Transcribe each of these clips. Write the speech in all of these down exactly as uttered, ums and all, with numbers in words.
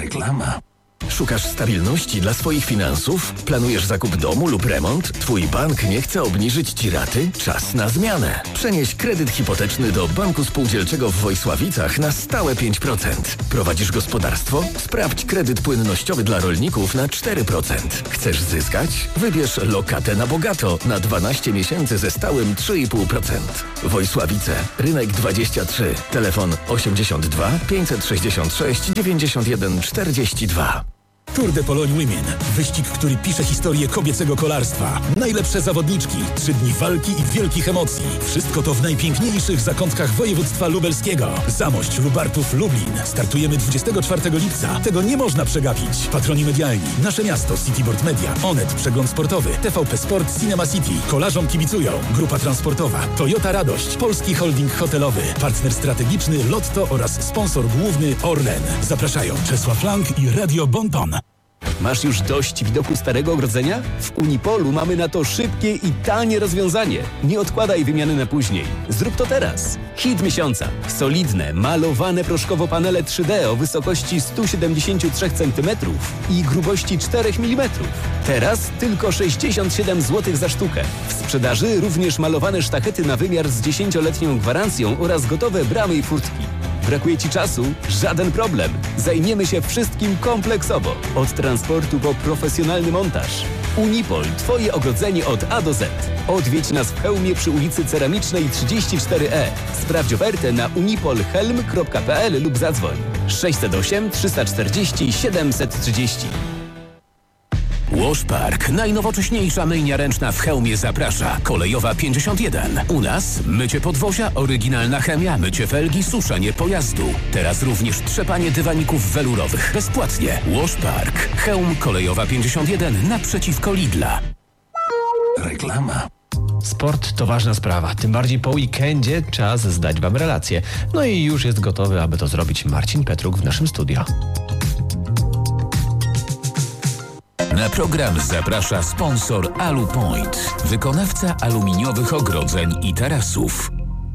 Reklama. Szukasz stabilności dla swoich finansów? Planujesz zakup domu lub remont? Twój bank nie chce obniżyć Ci raty? Czas na zmianę. Przenieś kredyt hipoteczny do Banku Spółdzielczego w Wojsławicach na stałe pięć procent. Prowadzisz gospodarstwo? Sprawdź kredyt płynnościowy dla rolników na cztery procent. Chcesz zyskać? Wybierz lokatę na bogato na dwanaście miesięcy ze stałym trzy i pół procent. Wojsławice, Rynek dwadzieścia trzy, telefon osiemdziesiąt dwa pięćset sześćdziesiąt sześć dziewięćdziesiąt jeden czterdzieści dwa. Tour de Pologne Women. Wyścig, który pisze historię kobiecego kolarstwa. Najlepsze zawodniczki, trzy dni walki i wielkich emocji. Wszystko to w najpiękniejszych zakątkach województwa lubelskiego. Zamość, Lubartów, Lublin. Startujemy dwudziestego czwartego lipca. Tego nie można przegapić. Patroni medialni. Nasze miasto, Cityboard Media, Onet, Przegląd Sportowy, T V P Sport, Cinema City. Kolarzom kibicują. Grupa transportowa, Toyota Radość, Polski Holding Hotelowy, partner strategiczny Lotto oraz sponsor główny Orlen. Zapraszają Czesław Lang i Radio Bonton. Masz już dość widoku starego ogrodzenia? W Unipolu mamy na to szybkie i tanie rozwiązanie. Nie odkładaj wymiany na później. Zrób to teraz. Hit miesiąca. Solidne, malowane proszkowo panele trzy D o wysokości sto siedemdziesiąt trzy centymetrów i grubości cztery milimetry. Teraz tylko sześćdziesiąt siedem złotych za sztukę. W sprzedaży również malowane sztachety na wymiar z dziesięcioletnią gwarancją oraz gotowe bramy i furtki. Brakuje Ci czasu? Żaden problem. Zajmiemy się wszystkim kompleksowo. Od transportu po profesjonalny montaż. Unipol. Twoje ogrodzenie od A do Z. Odwiedź nas w Chełmie przy ulicy Ceramicznej trzydzieści cztery E. Sprawdź ofertę na unipolhelm kropka p l lub zadzwoń sześćset osiem trzysta czterdzieści siedemset trzydzieści. Washpark, najnowocześniejsza myjnia ręczna w Chełmie zaprasza. Kolejowa pięćdziesiąt jeden. U nas mycie podwozia, oryginalna chemia, mycie felgi, suszenie pojazdu. Teraz również trzepanie dywaników welurowych. Bezpłatnie. Washpark. Chełm, Kolejowa pięćdziesiąt jeden naprzeciwko Lidla. Reklama. Sport to ważna sprawa, tym bardziej po weekendzie czas zdać Wam relację. No i już jest gotowy, aby to zrobić Marcin Petruk w naszym studio. Na program zaprasza sponsor Alupoint, wykonawca aluminiowych ogrodzeń i tarasów.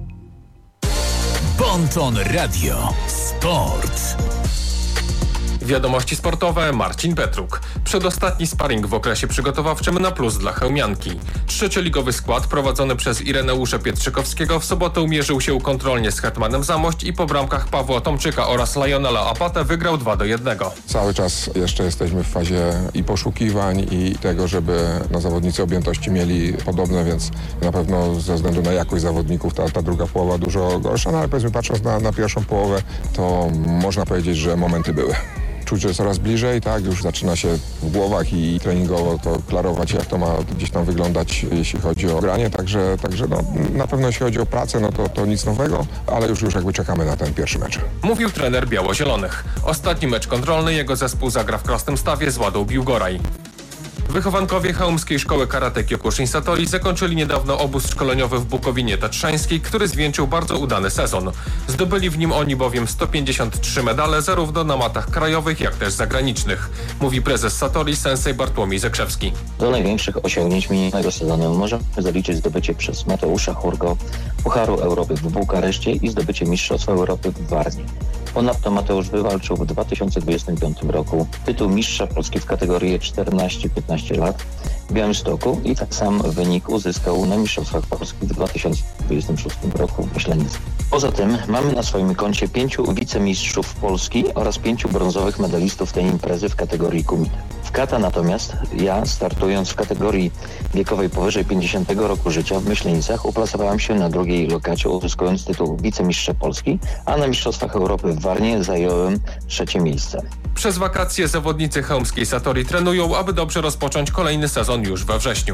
Bonton Radio. Sport. Wiadomości sportowe, Marcin Petruk. Przedostatni sparring w okresie przygotowawczym na plus dla chełmianki. Trzecioligowy skład prowadzony przez Ireneusza Pietrzykowskiego w sobotę mierzył się kontrolnie z Hetmanem Zamość i po bramkach Pawła Tomczyka oraz Lionela Apatę wygrał dwa do jednego. Cały czas jeszcze jesteśmy w fazie i poszukiwań i tego, żeby no, zawodnicy objętości mieli podobne, więc na pewno ze względu na jakość zawodników ta, ta druga połowa dużo gorsza, no ale powiedzmy patrząc na, na pierwszą połowę, to można powiedzieć, że momenty były. Czuć, że coraz bliżej, tak, już zaczyna się w głowach i treningowo to klarować, jak to ma gdzieś tam wyglądać, jeśli chodzi o granie, także, także no, na pewno jeśli chodzi o pracę, no to, to nic nowego, ale już, już jakby czekamy na ten pierwszy mecz. Mówił trener biało-zielonych. Ostatni mecz kontrolny jego zespół zagra w Krasnymstawie z Ładą Biłgoraj. Wychowankowie chełmskiej szkoły karate Kyokushin Satori zakończyli niedawno obóz szkoleniowy w Bukowinie Tatrzańskiej, który zwieńczył bardzo udany sezon. Zdobyli w nim oni bowiem sto pięćdziesiąt trzy medale zarówno na matach krajowych, jak też zagranicznych, mówi prezes Satori sensei Bartłomiej Zekrzewski. Do największych osiągnięć minionego sezonu możemy zaliczyć zdobycie przez Mateusza Hurgo Pucharu Europy w Bukareszcie i zdobycie Mistrzostwa Europy w Warnie. Ponadto Mateusz wywalczył w dwa tysiące dwudziestym piątym roku tytuł mistrza Polski w kategorii czternaście piętnaście lat w Białymstoku i tak sam wynik uzyskał na Mistrzostwach Polski w dwa tysiące dwudziestym szóstym roku w Myślenicy. Poza tym mamy na swoim koncie pięciu wicemistrzów Polski oraz pięciu brązowych medalistów tej imprezy w kategorii kumite. W kata natomiast ja, startując w kategorii wiekowej powyżej pięćdziesiątego roku życia w Myślenicach, uplasowałem się na drugiej lokacie, uzyskując tytuł wicemistrza Polski, a na Mistrzostwach Europy w Warnie zająłem trzecie miejsce. Przez wakacje zawodnicy chełmskiej Satori trenują, aby dobrze rozpocząć kolejny sezon już we wrześniu.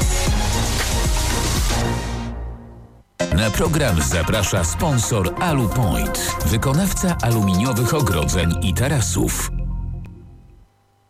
Na program zaprasza sponsor Alupoint, wykonawca aluminiowych ogrodzeń i tarasów.